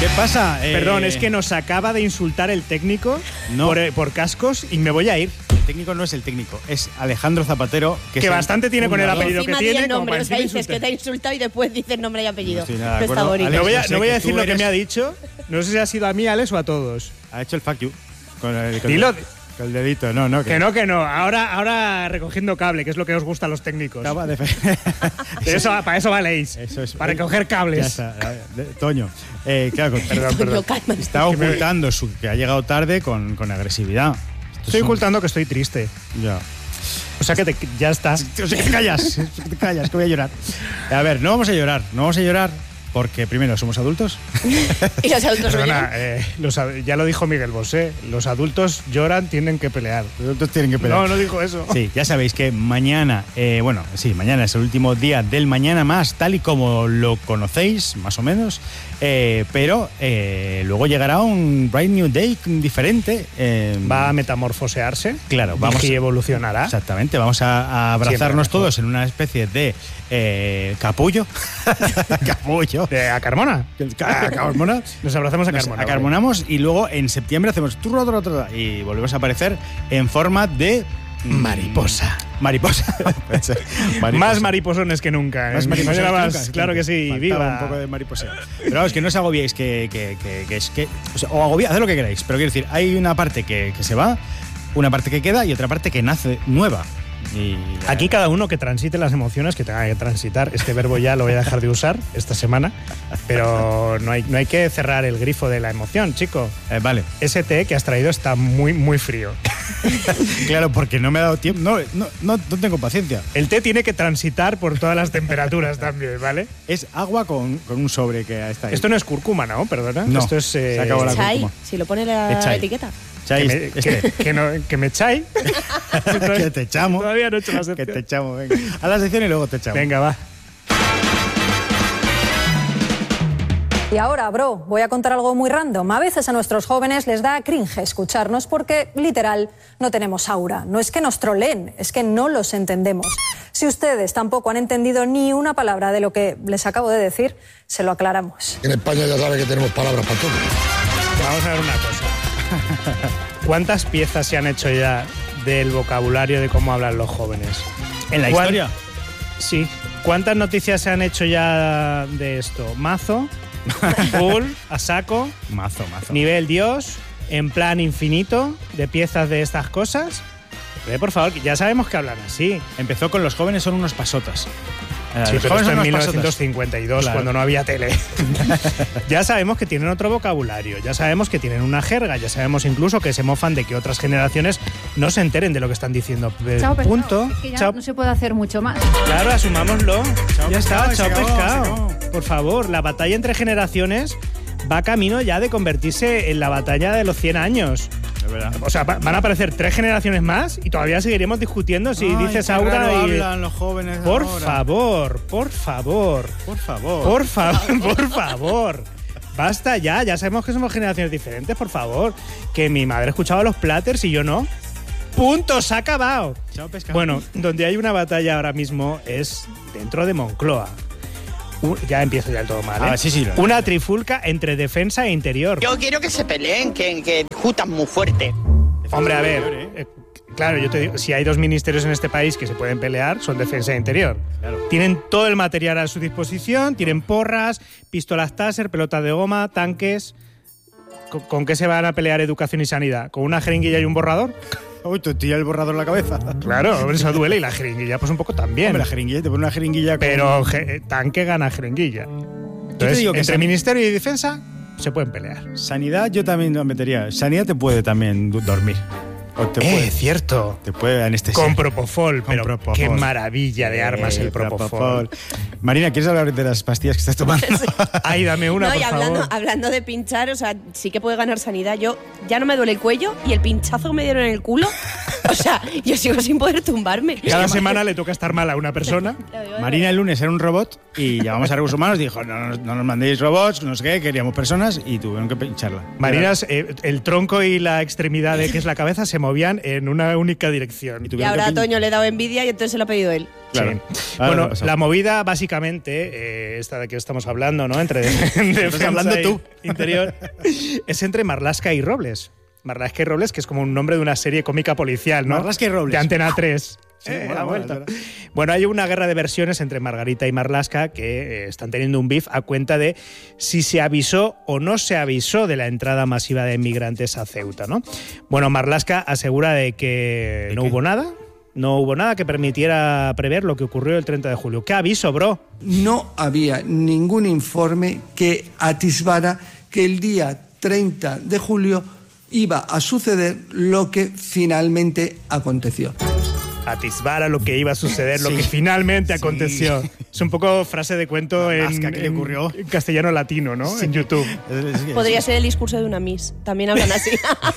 ¿Qué pasa? Perdón, es que nos acaba de insultar el técnico por cascos y me voy a ir. El técnico no es el técnico, es Alejandro Zapatero. Que bastante tiene con el apellido que tiene. Nombre, o sea, dices que te ha insultado y después dices nombre y apellido. Sí, nada, está bonito. No voy a decir lo que me ha dicho. No sé si ha sido a mí, Alex, o a todos. Ha hecho el fuck you. Dilo. Con el dedito, no. Que no. Ahora recogiendo cable, que es lo que os gusta a los técnicos. Para eso valéis. Eso es. Para recoger cables. Ya está. Toño. Claro, Perdón. Está ocultando que ha llegado tarde con agresividad. Estoy ocultando que estoy triste. Ya. O sea que ya está. O sea que te callas, que voy a llorar. A ver, no vamos a llorar porque primero somos adultos. Y los adultos ya lo dijo Miguel Bosé, los adultos lloran, tienen que pelear. Los adultos tienen que pelear. No dijo eso. Sí, ya sabéis que mañana, mañana es el último día del Mañana Más, tal y como lo conocéis, más o menos. Pero luego llegará un Bright New Day diferente. Va a metamorfosearse. Claro, y evolucionará. Exactamente, vamos a abrazarnos todos en una especie de capullo. Capullo. ¿A Carmona? ¿A Carmona? Nos abrazamos a Carmona. Acarmonamos y luego en septiembre hacemos y volvemos a aparecer en forma de mariposa. Más mariposones que nunca. Más mariposones que nunca. Claro que sí, viva. Un poco de mariposeo. Pero vamos, que no os agobiéis, o agobiad, haced lo que queráis. Pero quiero decir, hay una parte que se va, una parte que queda y otra parte que nace nueva. Y aquí cada uno que transite las emociones que tenga que transitar. Este verbo ya lo voy a dejar de usar esta semana, pero no hay que cerrar el grifo de la emoción, chico. Vale. Ese té que has traído está muy, muy frío. Claro, porque no me ha dado tiempo. No tengo paciencia. El té tiene que transitar por todas las temperaturas también, ¿vale? Es agua con un sobre que está ahí. Esto no es cúrcuma, ¿no? Perdona. No, esto es se acabó la chai, cúrcuma. si lo pone la etiqueta. Que me echáis. Que te echamos. Todavía no he hecho la sección. Que te echamos, venga. A la sección y luego te echamos. Venga, va. Y ahora, voy a contar algo muy random. A veces a nuestros jóvenes les da cringe escucharnos porque, literal, no tenemos aura. No es que nos troleen, es que no los entendemos. Si ustedes tampoco han entendido ni una palabra de lo que les acabo de decir, se lo aclaramos. En España ya sabe que tenemos palabras para todo. Vamos a ver una cosa. ¿Cuántas piezas se han hecho ya del vocabulario de cómo hablan los jóvenes? ¿En la historia? Sí. ¿Cuántas noticias se han hecho ya de esto? Mazo, full, a saco, mazo. Nivel Dios, en plan infinito, de piezas de estas cosas. Por favor, ya sabemos que hablan así. Empezó con los jóvenes son unos pasotas. Sí, pero esto en 1952, claro, cuando no había tele. Ya sabemos que tienen otro vocabulario, ya sabemos que tienen una jerga, ya sabemos incluso que se mofan de que otras generaciones no se enteren de lo que están diciendo. Chao, punto. Es que ya no se puede hacer mucho más. Claro, asumámoslo. Ya está, chao pescado. Se Por favor, la batalla entre generaciones va camino ya de convertirse en la batalla de los 100 años. O sea, van a aparecer 3 generaciones más y todavía seguiremos discutiendo si dices Aura y... hablan los jóvenes por ahora. Por favor. Basta ya sabemos que somos generaciones diferentes, por favor. Que mi madre escuchaba los Platters y yo no. ¡Punto! ¡Se ha acabado! Chao, pescado. Bueno, donde hay una batalla ahora mismo es dentro de Moncloa. Ya empiezo ya el todo mal, ¿eh? Sí, una trifulca entre defensa e interior. Yo quiero que se peleen, que discutan muy fuerte. Hombre, a ver, claro, yo te digo, si hay 2 ministerios en este país que se pueden pelear, son defensa e interior. Claro. Tienen todo el material a su disposición, tienen porras, pistolas Taser, pelotas de goma, tanques. ¿Con qué se van a pelear educación y sanidad? ¿Con una jeringuilla y un borrador? Uy, te tira el borrador en la cabeza. Claro, eso duele y la jeringuilla pues un poco también. Hombre, la jeringuilla, te pone una jeringuilla con... Pero tanque gana jeringuilla. Entonces, digo que entre ministerio y defensa se pueden pelear. Sanidad yo también lo metería. Sanidad te puede también dormir. O te puede, cierto. Te puede anestesiar. Con Propofol, Con pero Propofol. qué maravilla de armas el Propofol. Marina, ¿quieres hablar de las pastillas que estás tomando? Sí. Ay, dame una, no, por y favor. hablando de pinchar, o sea, sí que puede ganar sanidad. Yo ya no me duele el cuello y el pinchazo que me dieron en el culo, o sea, yo sigo sin poder tumbarme. Cada semana le toca estar mal a una persona. Marina el lunes era un robot y llamamos a Recursos Humanos y dijo, no nos mandéis robots, no sé qué, queríamos personas y tuvieron que pincharla. Marina, el tronco y la extremidad de que es la cabeza se movían en una única dirección. Y ahora a Toño le he dado envidia y entonces se lo ha pedido él. Claro. Sí. Bueno, la movida básicamente, esta de que estamos hablando, ¿no? Entre estás hablando tú. Interior, es entre Marlaska y Robles. Marlaska y Robles, que es como un nombre de una serie cómica policial, ¿no? Marlaska y Robles. De Antena 3. Sí, vuelta. Bueno, hay una guerra de versiones entre Margarita y Marlaska que están teniendo un beef a cuenta de si se avisó o no se avisó de la entrada masiva de inmigrantes a Ceuta, ¿no? Bueno, Marlaska asegura de que no hubo nada. No hubo nada que permitiera prever lo que ocurrió el 30 de julio. ¿Qué aviso, bro? No había ningún informe que atisbara que el día 30 de julio iba a suceder lo que finalmente aconteció. Atisbara lo que iba a suceder, lo que finalmente aconteció. Es un poco frase de cuento en castellano latino, ¿no? Sí. En YouTube. Podría ser el discurso de una Miss. También hablan así.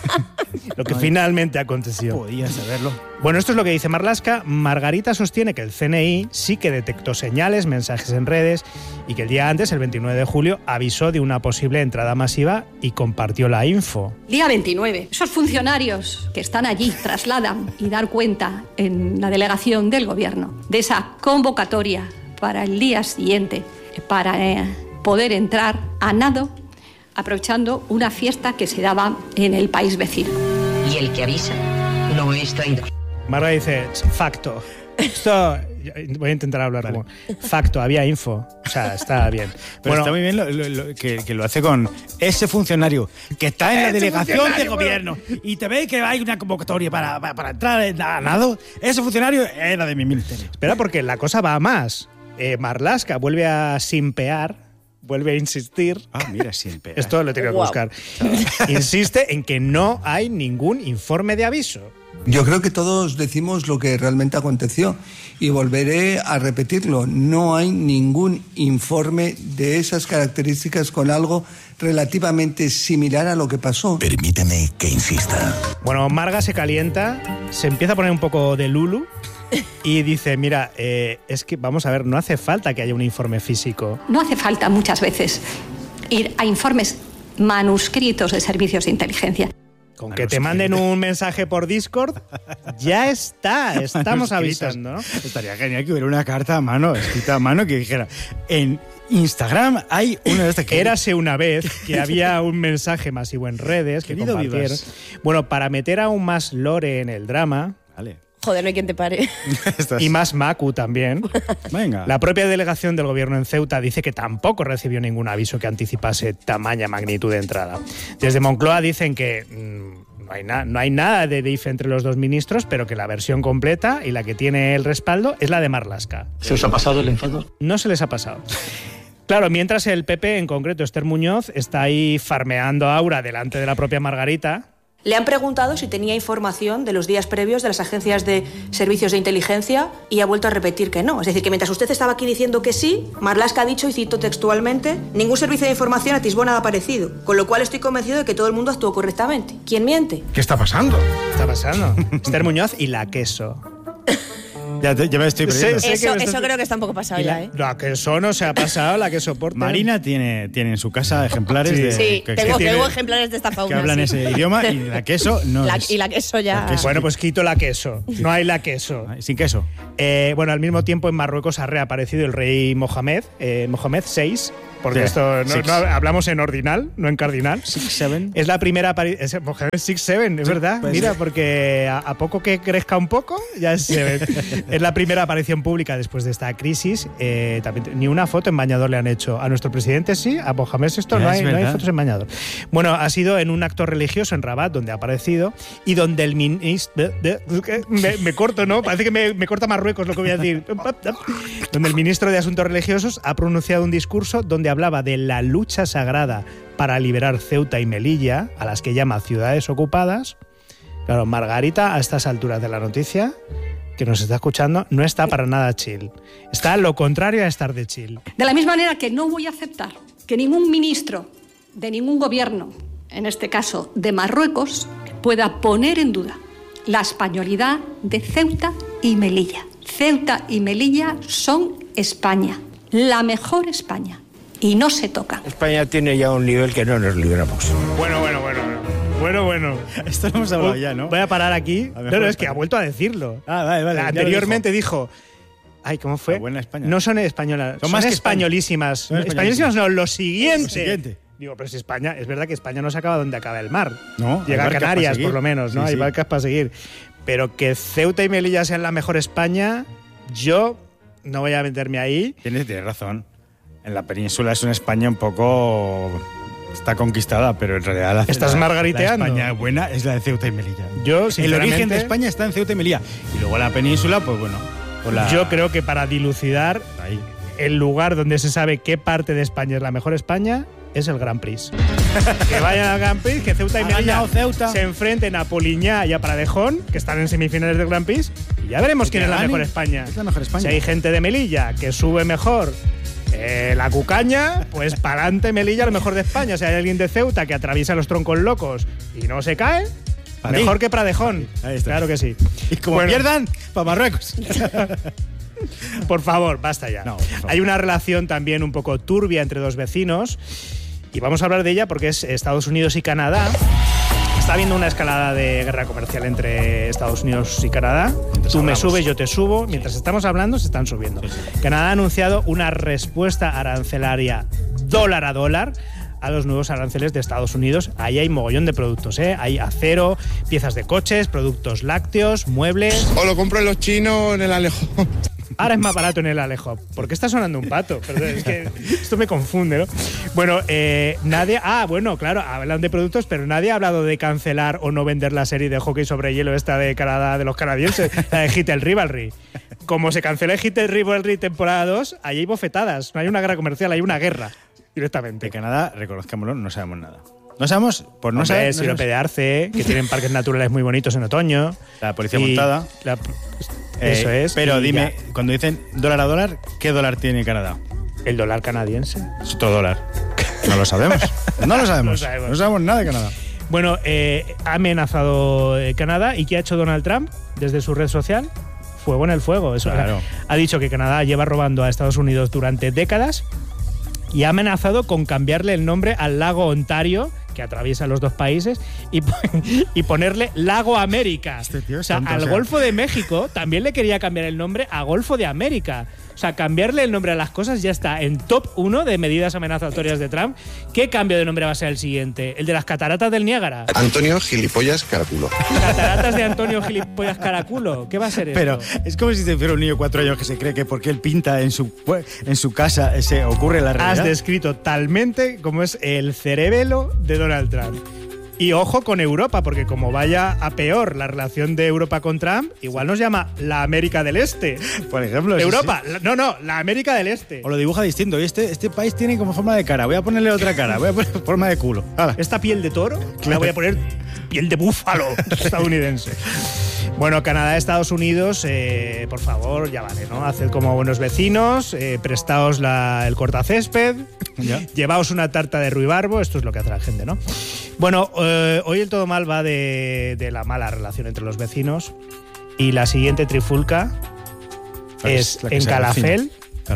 Lo que finalmente aconteció. Podía saberlo. Bueno, esto es lo que dice Marlaska. Margarita sostiene que el CNI sí que detectó señales, mensajes en redes y que el día antes, el 29 de julio, avisó de una posible entrada masiva y compartió la info. Día 29. Esos funcionarios que están allí trasladan y dan cuenta en la delegación del gobierno de esa convocatoria para el día siguiente para poder entrar a nado aprovechando una fiesta que se daba en el país vecino. Y el que avisa no es traidor. Marga dice, facto. Esto, voy a intentar hablar como facto, había info. O sea, está bien. Pero está muy bien que lo hace con ese funcionario que está en la delegación de gobierno y te ve que hay una convocatoria para entrar a nado. Ese funcionario era de mi ministerio. Espera, porque la cosa va a más. Marlaska vuelve a simpear, vuelve a insistir. Ah, mira, simpear. Esto lo tengo que buscar. Insiste en que no hay ningún informe de aviso. Yo creo que todos decimos lo que realmente aconteció y volveré a repetirlo. No hay ningún informe de esas características con algo relativamente similar a lo que pasó. Permíteme que insista. Bueno, Marga se calienta, se empieza a poner un poco de Lulu y dice, mira, es que vamos a ver, no hace falta que haya un informe físico. No hace falta muchas veces ir a informes manuscritos de servicios de inteligencia. Con que te manden un mensaje por Discord, ya está, estamos avisando, ¿no? Estaría genial que hubiera una carta a mano, escrita a mano, que dijera, en Instagram hay una de estas que... Érase una vez que había un mensaje masivo en redes que compartieron. Bueno, para meter aún más lore en el drama... Vale. Joder, no hay quien te pare. Y más Macu también. Venga. La propia delegación del gobierno en Ceuta dice que tampoco recibió ningún aviso que anticipase tamaña magnitud de entrada. Desde Moncloa dicen que no hay nada de beef entre los dos ministros, pero que la versión completa y la que tiene el respaldo es la de Marlaska. ¿Se os ha pasado el enfado? No se les ha pasado. Claro, mientras el PP, en concreto Esther Muñoz, está ahí farmeando aura delante de la propia Margarita. Le han preguntado si tenía información de los días previos de las agencias de servicios de inteligencia y ha vuelto a repetir que no. Es decir, que mientras usted estaba aquí diciendo que sí, Marlaska ha dicho, y cito textualmente, ningún servicio de información atisbó nada parecido, con lo cual estoy convencido de que todo el mundo actuó correctamente. ¿Quién miente? ¿Qué está pasando? ¿Qué está pasando? Esther Muñoz y la queso. Ya me estoy perdiendo. Eso creo que está un poco pasado ya, ¿eh? La queso no se ha pasado, la que soporta. Marina tiene en su casa ejemplares de... Sí, tengo ejemplares de esta fauna. Que hablan ese idioma y la queso no es. Y la queso ya... Bueno, pues quito la queso. No hay la queso. Sin queso. Bueno, al mismo tiempo en Marruecos ha reaparecido el rey Mohamed VI, porque esto no hablamos en ordinal, no en cardinal. 6-7. Es la primera aparición... Mohamed 6-7, es verdad. Pues mira, porque a poco que crezca un poco, ya es 7. Es la primera aparición pública después de esta crisis. También, ni una foto en bañador le han hecho. A nuestro presidente sí, a Mohamed VI no hay fotos en bañador. Bueno, ha sido en un acto religioso en Rabat donde ha aparecido y donde el ministro... Me corto, ¿no? Parece que me corta Marruecos lo que voy a decir. Donde el ministro de Asuntos Religiosos ha pronunciado un discurso donde hablaba de la lucha sagrada para liberar Ceuta y Melilla, a las que llama ciudades ocupadas. Claro, Margarita, a estas alturas de la noticia, que nos está escuchando, no está para nada chill. Está lo contrario a estar de chill. De la misma manera que no voy a aceptar que ningún ministro de ningún gobierno, en este caso de Marruecos, pueda poner en duda la españolidad de Ceuta y Melilla. Ceuta y Melilla son España, la mejor España, y no se toca. España tiene ya un nivel que no nos libramos. Bueno. Esto lo hemos hablado ya, ¿no? Voy a parar aquí. No, es que ha vuelto a decirlo. Vale. Anteriormente dijo, Ay, ¿cómo fue? La buena España. No son españolas, son más que españolísimas. Son Españolísimas no, lo siguiente. Lo siguiente. Digo, pero si España, es verdad que España no se acaba donde acaba el mar. No, llega a Canarias, por lo menos, ¿no? Sí, hay sí. barcas para seguir. Pero que Ceuta y Melilla sean la mejor España, yo no voy a meterme ahí. Tienes razón. En la península es una España un poco... Está conquistada, pero en realidad Estás margariteando. La España buena es la de Ceuta y Melilla. Yo, el sinceramente, origen de España está en Ceuta y Melilla. Y luego la península, pues bueno. Yo creo que para dilucidar ahí. El lugar donde se sabe qué parte de España es la mejor España es el Grand Prix. Que vayan al Grand Prix, que Ceuta y Melilla se enfrenten a Poliñá y a Pradejón, que están en semifinales del Grand Prix, y ya veremos quién es la mejor España. Es la mejor España. Si hay gente de Melilla que sube mejor la cucaña, pues para adelante Melilla, lo mejor de España. Si hay alguien de Ceuta que atraviesa los troncos locos y no se cae, mejor que Pradejón. Ahí está. Claro que sí. Y como pierdan, para Marruecos. Por favor, basta ya. No, por favor. Hay una relación también un poco turbia entre dos vecinos y vamos a hablar de ella porque es Estados Unidos y Canadá. Está habiendo una escalada de guerra comercial entre Estados Unidos y Canadá. Tú me subes, yo te subo. Mientras estamos hablando, se están subiendo. Canadá ha anunciado una respuesta arancelaria dólar a dólar a los nuevos aranceles de Estados Unidos. Ahí hay mogollón de productos, ¿eh? Hay acero, piezas de coches, productos lácteos, muebles. O lo compro en los chinos en el Alejo. Ahora es más barato en el Alejo. ¿Por qué está sonando un pato? Perdón, es que esto me confunde, ¿no? Bueno, nadie... bueno, claro, hablan de productos, pero nadie ha hablado de cancelar o no vender la serie de hockey sobre hielo esta de Canadá, de los canadienses, la de Hit el Rivalry. Como se cancela Hit el Rivalry temporada 2, ahí hay bofetadas. No hay una guerra comercial, hay una guerra directamente. De Canadá, reconozcámoslo, no sabemos nada. No sabemos, por no Hombre, saber... Sirope de Arce, que tienen parques naturales muy bonitos en otoño. La policía montada. Eso es. Pero dime, cuando dicen dólar a dólar, ¿qué dólar tiene Canadá? El dólar canadiense. Es todo dólar. No lo sabemos. No lo sabemos. No sabemos nada de Canadá. Bueno, ha amenazado Canadá. ¿Y qué ha hecho Donald Trump desde su red social? Fuego en el fuego. Eso claro. Ha dicho que Canadá lleva robando a Estados Unidos durante décadas y ha amenazado con cambiarle el nombre al lago Ontario, que atraviesa los dos países, y ponerle Lago América. Este tío es o sea, tonto, al Golfo de México también le quería cambiar el nombre a Golfo de América. O sea, cambiarle el nombre a las cosas ya está en top 1 de medidas amenazatorias de Trump. ¿Qué cambio de nombre va a ser el siguiente? ¿El de las cataratas del Niágara? Antonio Gilipollas Caraculo. ¿Cataratas de Antonio Gilipollas Caraculo? ¿Qué va a ser esto? Pero es como si te fuera un niño de 4 años que se cree que porque él pinta en su casa se ocurre la realidad. Has descrito talmente como es el cerebelo de Donald Trump. Y ojo con Europa, porque como vaya a peor la relación de Europa con Trump, igual nos llama la América del Este. Por ejemplo. Europa, sí. No, la América del Este. O lo dibuja distinto. Y este país tiene como forma de cara. Voy a ponerle otra cara. Voy a poner forma de culo. ¡Hala! Esta piel de toro, la voy a poner piel de búfalo estadounidense. Bueno, Canadá, Estados Unidos, por favor, ya vale, ¿no? Haced como buenos vecinos, prestaos el cortacésped, llevaos una tarta de ruibarbo, esto es lo que hace la gente, ¿no? Bueno, hoy el Todo Mal va de la mala relación entre los vecinos y la siguiente trifulca es en Calafell,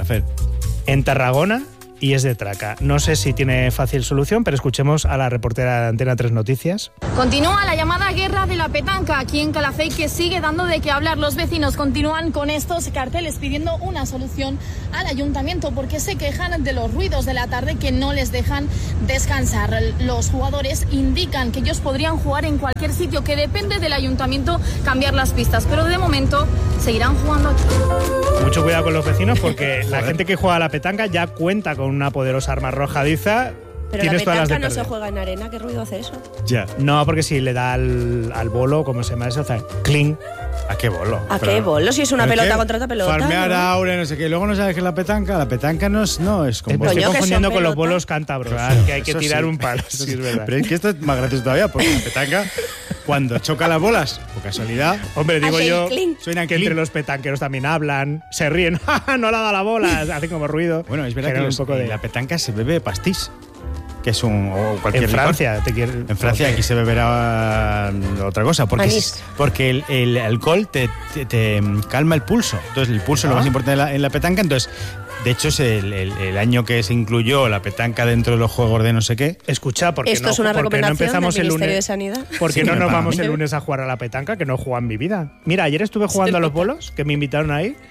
en Tarragona y es de traca. No sé si tiene fácil solución, pero escuchemos a la reportera de Antena 3 Noticias. Continúa la llamada guerra de la petanca aquí en Calafell, que sigue dando de qué hablar. Los vecinos continúan con estos carteles pidiendo una solución al ayuntamiento porque se quejan de los ruidos de la tarde que no les dejan descansar. Los jugadores indican que ellos podrían jugar en cualquier sitio, que depende del ayuntamiento cambiar las pistas, pero de momento seguirán jugando aquí. Mucho cuidado con los vecinos porque la gente que juega a la petanca ya cuenta con una poderosa arma arrojadiza. Pero la petanca no se juega en arena, ¿qué ruido hace eso? Ya. No, porque si le da al bolo, ¿cómo se llama eso? O sea, cling. ¿A qué bolo? ¿A qué bolo? Si es una pelota contra otra pelota. Farmear aure, no sé qué. Luego no sabes que la petanca no es como... Me estoy confundiendo con los bolos cántabros. Claro, que hay que tirar un palo. Sí, es verdad. Pero es que esto es más gracioso todavía, porque la petanca, cuando choca las bolas, por casualidad... Hombre, digo yo suena que entre los petanqueros también hablan, se ríen. No le ha dado la bola, hacen como ruido. Bueno, es verdad que la petanca se bebe pastís. Que es o cualquier en Francia en Francia aquí se beberá otra cosa porque el alcohol te calma el pulso, entonces el pulso es lo más importante en la petanca. Entonces, de hecho, es el año que se incluyó la petanca dentro de los juegos de no sé qué. Escucha, porque esto es una recomendación empezamos del el Ministerio lunes de Sanidad. porque no nos vamos el lunes a jugar a la petanca, que no juego en mi vida. Mira, ayer estuve jugando a los bolos, que me invitaron ahí.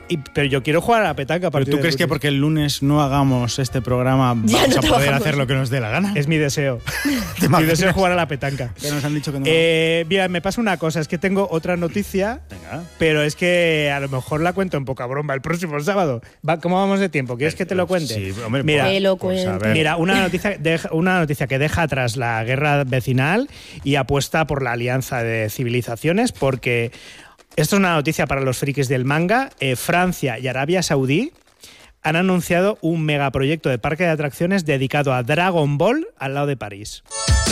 Pero yo quiero jugar a la petanca. ¿Pero tú crees que porque el lunes no hagamos este programa vamos a poder hacer lo que nos dé la gana? Es mi deseo. Mi deseo es jugar a la petanca. Que nos han dicho que no. Mira, me pasa una cosa, es que tengo otra noticia, pero es que a lo mejor la cuento en poca broma el próximo sábado. ¿Cómo vamos de tiempo? ¿Quieres que te lo cuente? Sí, hombre, mira, mira, una noticia que deja atrás la guerra vecinal y apuesta por la alianza de civilizaciones, porque esto es una noticia para los frikis del manga. Francia y Arabia Saudí han anunciado un megaproyecto de parque de atracciones dedicado a Dragon Ball al lado de París.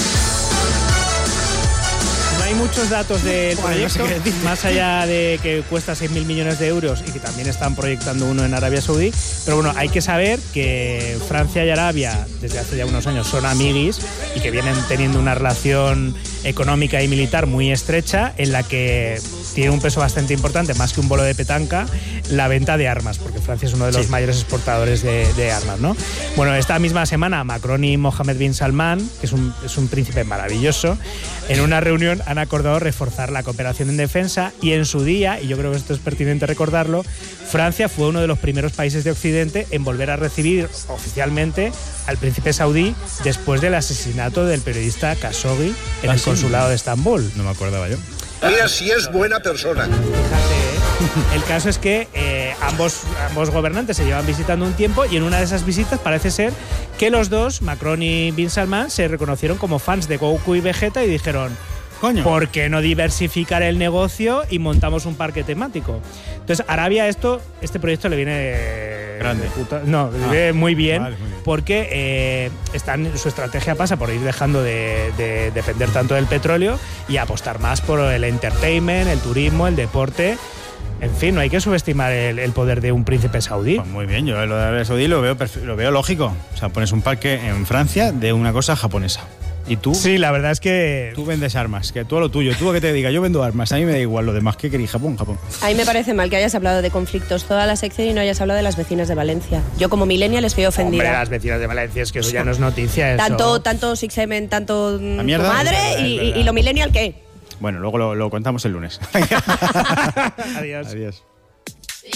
No hay muchos datos del proyecto, más allá de que cuesta 6.000 millones de euros y que también están proyectando uno en Arabia Saudí. Pero bueno, hay que saber que Francia y Arabia desde hace ya unos años son amiguis y que vienen teniendo una relación económica y militar muy estrecha, en la que tiene un peso bastante importante, más que un bolo de petanca, la venta de armas, porque Francia es uno de los mayores exportadores de armas, ¿no? Bueno, esta misma semana Macron y Mohammed bin Salman, que es un príncipe maravilloso, en una reunión han acordado reforzar la cooperación en defensa, y en su día, y yo creo que esto es pertinente recordarlo, Francia fue uno de los primeros países de Occidente en volver a recibir oficialmente al príncipe saudí después del asesinato del periodista Khashoggi en el consulado de Estambul. No me acordaba yo. Mira si es buena persona. Fíjate, el caso es que ambos gobernantes se llevan visitando un tiempo, y en una de esas visitas parece ser que los dos, Macron y bin Salman, se reconocieron como fans de Goku y Vegeta y dijeron: coño, ¿por qué no diversificar el negocio y montamos un parque temático? Entonces, Arabia este proyecto le viene grande. Le viene muy bien, porque su estrategia pasa por ir dejando de depender tanto del petróleo y apostar más por el entertainment, el turismo, el deporte. En fin, no hay que subestimar el poder de un príncipe saudí. Pues muy bien, yo lo de Arabia Saudí lo veo lógico. O sea, pones un parque en Francia de una cosa japonesa. ¿Y tú? Sí, la verdad es que... Tú vendes armas, que tú a lo tuyo. Tú a que te diga, yo vendo armas, a mí me da igual lo demás. ¿Qué queréis? Japón. A mí me parece mal que hayas hablado de conflictos toda la sección y no hayas hablado de las vecinas de Valencia. Yo como millennial estoy ofendida. Hombre, las vecinas de Valencia, es que eso ya no es noticia. Eso. Tanto Six-Semen, tanto tu mierda, madre y lo millennial, ¿qué? Bueno, luego lo contamos el lunes. Adiós. Adiós.